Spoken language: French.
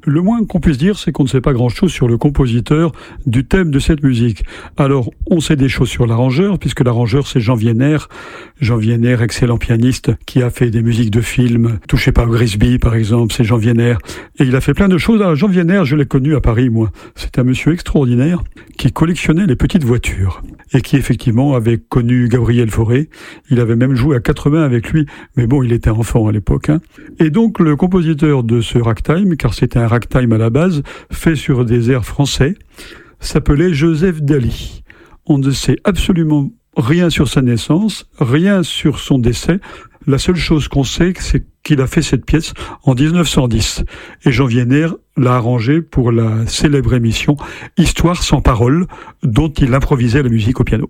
Le moins qu'on puisse dire, c'est qu'on ne sait pas grand-chose sur le compositeur du thème de cette musique. Alors, on sait des choses sur l'arrangeur, puisque l'arrangeur, c'est Jean Vienner. Jean Vienner, excellent pianiste, qui a fait des musiques de films. Touchez pas au Grisby, par exemple, c'est Jean Vienner. Et il a fait plein de choses. Alors, Jean Vienner, je l'ai connu à Paris, moi. C'est un monsieur extraordinaire qui collectionnait les petites voitures. Et qui, effectivement, avait connu Gabriel Fauré. Il avait même joué à 80 avec lui. Mais bon, il était enfant à l'époque, hein. Et donc, le compositeur de ce ragtime, car c'était un ragtime à la base, fait sur des airs français, s'appelait Joseph Daly. On ne sait absolument rien sur sa naissance, rien sur son décès. La seule chose qu'on sait, c'est qu'il a fait cette pièce en 1910. Et Jean Vienner l'a arrangée pour la célèbre émission Histoire sans parole, dont il improvisait la musique au piano.